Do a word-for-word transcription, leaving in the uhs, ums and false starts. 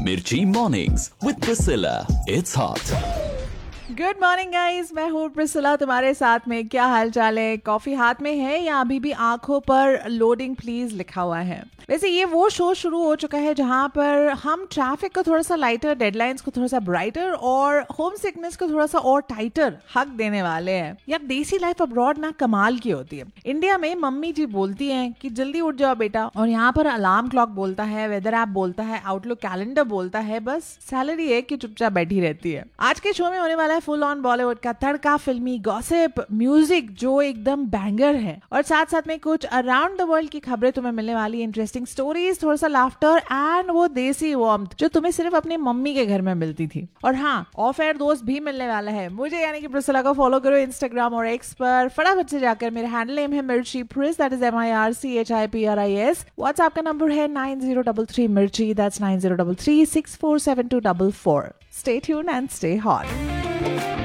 Mirchi Mornings with Priscilla. It's hot. Good morning guys, मैं हूँ Priscilla तुम्हारे साथ में। क्या हाल चाल है? कॉफी हाथ में है या अभी भी आंखों पर लोडिंग प्लीज लिखा हुआ है? वैसे ये वो शो शुरू हो चुका है जहां पर हम ट्रैफिक को थोड़ा सा लाइटर, डेडलाइंस को थोड़ा सा ब्राइटर और होम सिकनेस को थोड़ा सा और टाइटर हक देने वाले हैं। यार देसी लाइफ अब्रॉड ना कमाल की होती है। इंडिया में मम्मी जी बोलती हैं कि जल्दी उठ जाओ बेटा, और यहाँ पर अलार्म क्लॉक बोलता है, वेदर ऐप बोलता है, आउटलुक कैलेंडर बोलता है, बस सैलरी है कि चुपचाप बैठी रहती है। आज के शो में होने वाला है फुल ऑन बॉलीवुड का तड़का, फिल्मी गॉसिप, म्यूजिक जो एकदम बैंगर है, और साथ साथ में कुछ अराउंड द वर्ल्ड की खबरें तुम्हें मिलने वाली, इंटरेस्टिंग स्टोरीज, थोड़ा सा लाफ्टर एंड वो देसी वार्मथ जो तुम्हें सिर्फ अपनी मम्मी के घर में मिलती थी। और हाँ, ऑफ एयर दोस्त भी मिलने वाला है मुझे, यानी कि प्रिसिला को फॉलो करो इंस्टाग्राम और एक्स पर। फटाफट से जाकर, मेरे हैंडल नेम है मिर्ची प्रिस, that is M I R C H I P R I S. WhatsApp का नंबर है नाइन जीरो थ्री थ्री मिर्ची, that's nine zero three three six four seven to four four. Stay tuned and stay hot.